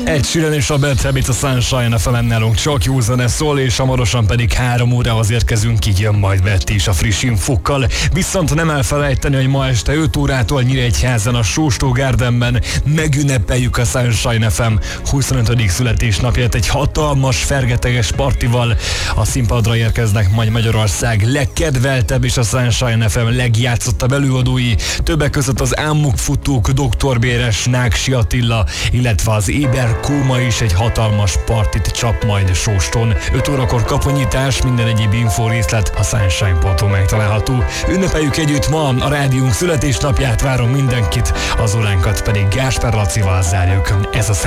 Egy Sheeran és a Bad Habits a Sunshine FM nálunk csak jó zene szól, és hamarosan pedig 3 órához érkezünk, így jön majd Betty is a friss infokkal. Viszont nem elfelejteni, hogy ma este 5 órától Nyíregyházan a Sóstó Gardenben megünnepeljük a Sunshine FM 25. születésnapját egy hatalmas, fergeteges partival. A színpadra érkeznek majd Magyarország legkedveltebb és a Sunshine FM legjátszottabb előadói, többek között az Ámukfutók, Dr. Béres, Náksi Attila, illetve az Éber Kóma is egy hatalmas partit csap majd Sóston. 5 órakor kaponyítás, minden egyéb infórészlet a sunshine.hu megtalálható. Ünnepeljük együtt ma a rádiónk születésnapját, várom mindenkit, az óránkat pedig Gáspár Lacival zárjuk. Ez a